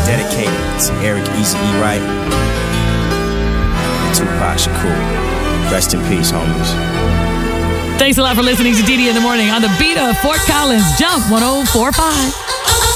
dedicated to Eric Eazy-E Wright and Tupac Shakur. Rest in peace, homies. Thanks a lot for listening to DD in the Morning on the beat of Fort Collins Jump 104.5.